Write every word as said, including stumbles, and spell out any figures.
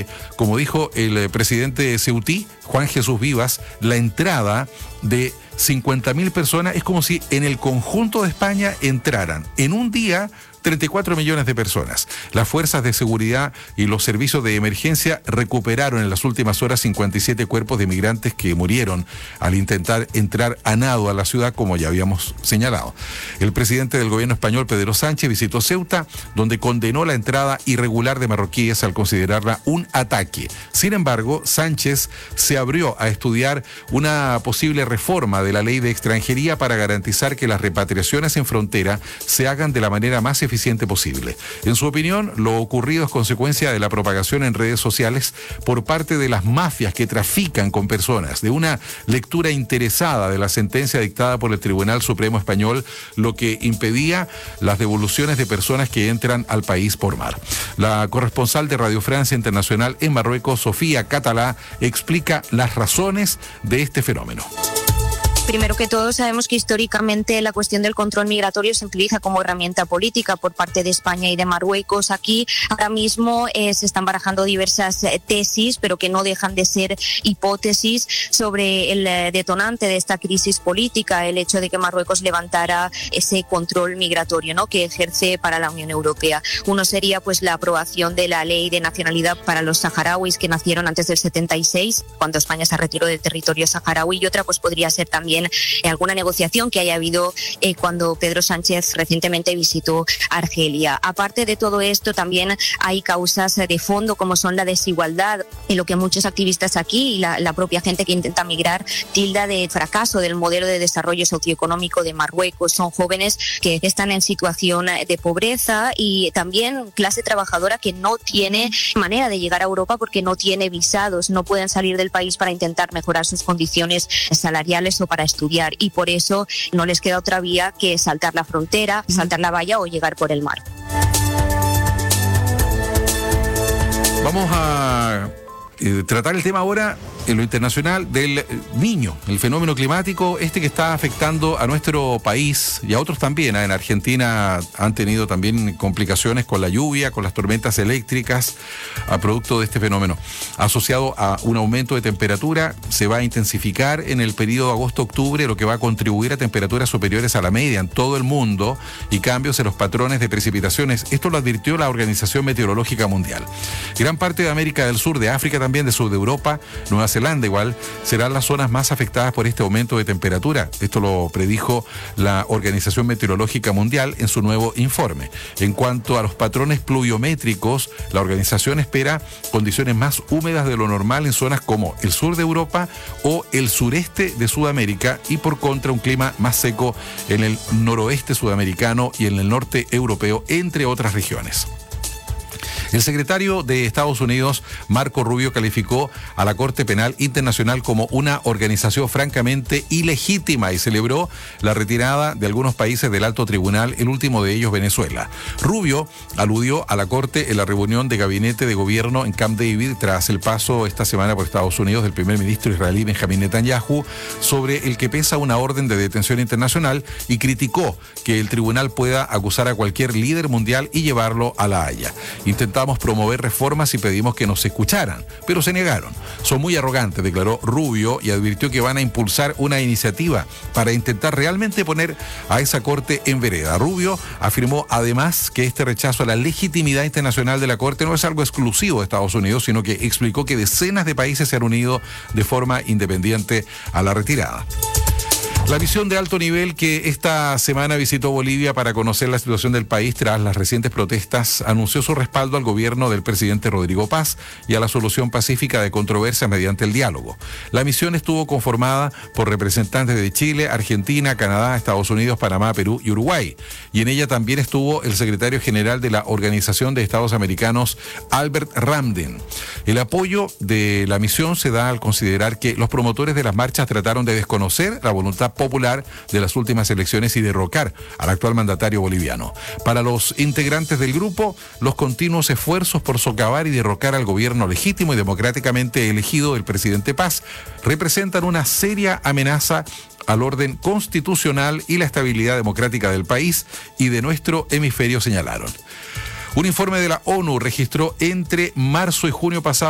que, como dijo el presidente ceutí, Juan Jesús Vivas, la entrada de cincuenta mil personas es como si en el conjunto de España entraran en un día treinta y cuatro millones de personas. Las fuerzas de seguridad y los servicios de emergencia recuperaron en las últimas horas cincuenta y siete cuerpos de migrantes que murieron al intentar entrar a nado a la ciudad, como ya habíamos señalado. El presidente del gobierno español, Pedro Sánchez, visitó Ceuta, donde condenó la entrada irregular de marroquíes al considerarla un ataque. Sin embargo, Sánchez se abrió a estudiar una posible reforma de la ley de extranjería para garantizar que las repatriaciones en frontera se hagan de la manera más eficiente eficiente posible. En su opinión, lo ocurrido es consecuencia de la propagación en redes sociales por parte de las mafias que trafican con personas, de una lectura interesada de la sentencia dictada por el Tribunal Supremo Español, lo que impedía las devoluciones de personas que entran al país por mar. La corresponsal de Radio Francia Internacional en Marruecos, Sofía Catalá, explica las razones de este fenómeno. Primero que todo, sabemos que históricamente la cuestión del control migratorio se utiliza como herramienta política por parte de España y de Marruecos. Aquí ahora mismo eh, se están barajando diversas eh, tesis, pero que no dejan de ser hipótesis sobre el eh, detonante de esta crisis política, el hecho de que Marruecos levantara ese control migratorio, ¿no?, que ejerce para la Unión Europea. Uno sería pues la aprobación de la ley de nacionalidad para los saharauis que nacieron antes del setenta y seis, cuando España se retiró del territorio saharaui, y otra pues podría ser también Eh, alguna negociación que haya habido eh, cuando Pedro Sánchez recientemente visitó Argelia. Aparte de todo esto, también hay causas de fondo como son la desigualdad, en lo que muchos activistas aquí y la, la propia gente que intenta migrar tilda de fracaso del modelo de desarrollo socioeconómico de Marruecos. Son jóvenes que están en situación de pobreza y también clase trabajadora que no tiene manera de llegar a Europa porque no tiene visados, no pueden salir del país para intentar mejorar sus condiciones salariales o para estudiar, y por eso no les queda otra vía que saltar la frontera, saltar la valla o llegar por el mar. Vamos a eh, tratar el tema ahora en lo internacional del Niño, el fenómeno climático este que está afectando a nuestro país y a otros también. En Argentina han tenido también complicaciones con la lluvia, con las tormentas eléctricas, a producto de este fenómeno. Asociado a un aumento de temperatura, se va a intensificar en el periodo agosto-octubre, lo que va a contribuir a temperaturas superiores a la media en todo el mundo y cambios en los patrones de precipitaciones. Esto lo advirtió la Organización Meteorológica Mundial. Gran parte de América del Sur, de África también, de sur de Europa, Nueva Zelanda igual, serán las zonas más afectadas por este aumento de temperatura. Esto lo predijo la Organización Meteorológica Mundial en su nuevo informe. En cuanto a los patrones pluviométricos, la organización espera condiciones más húmedas de lo normal en zonas como el sur de Europa o el sureste de Sudamérica, y por contra un clima más seco en el noroeste sudamericano y en el norte europeo, entre otras regiones. El secretario de Estados Unidos, Marco Rubio, calificó a la Corte Penal Internacional como una organización francamente ilegítima y celebró la retirada de algunos países del alto tribunal, el último de ellos Venezuela. Rubio aludió a la Corte en la reunión de gabinete de gobierno en Camp David tras el paso esta semana por Estados Unidos del primer ministro israelí Benjamín Netanyahu, sobre el que pesa una orden de detención internacional, y criticó que el tribunal pueda acusar a cualquier líder mundial y llevarlo a La Haya. Intentamos promover reformas y pedimos que nos escucharan, pero se negaron. Son muy arrogantes, declaró Rubio, y advirtió que van a impulsar una iniciativa para intentar realmente poner a esa corte en vereda. Rubio afirmó además que este rechazo a la legitimidad internacional de la corte no es algo exclusivo de Estados Unidos, sino que explicó que decenas de países se han unido de forma independiente a la retirada. La misión de alto nivel que esta semana visitó Bolivia para conocer la situación del país tras las recientes protestas anunció su respaldo al gobierno del presidente Rodrigo Paz y a la solución pacífica de controversias mediante el diálogo. La misión estuvo conformada por representantes de Chile, Argentina, Canadá, Estados Unidos, Panamá, Perú y Uruguay. Y en ella también estuvo el secretario general de la Organización de Estados Americanos, Albert Ramden. El apoyo de la misión se da al considerar que los promotores de las marchas trataron de desconocer la voluntad popular de las últimas elecciones y derrocar al actual mandatario boliviano. Para los integrantes del grupo, los continuos esfuerzos por socavar y derrocar al gobierno legítimo y democráticamente elegido del presidente Paz representan una seria amenaza al orden constitucional y la estabilidad democrática del país y de nuestro hemisferio, señalaron. Un informe de la ONU registró entre marzo y junio pasado